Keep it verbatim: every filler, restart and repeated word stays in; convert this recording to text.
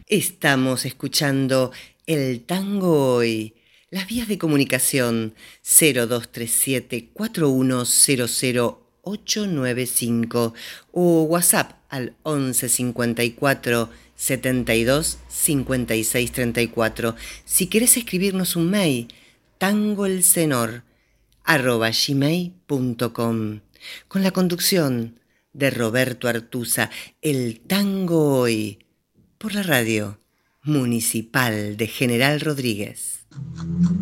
Estamos escuchando El Tango Hoy. Las vías de comunicación cero dos tres siete cuatro uno cero cero ocho nueve cinco o WhatsApp al once cincuenta y cuatro setenta y dos cincuenta y seis treinta y cuatro. Si querés escribirnos un mail, tangoelcenor arroba gmail punto com, con la conducción de Roberto Artuza. El Tango Hoy, por la radio Municipal de General Rodríguez.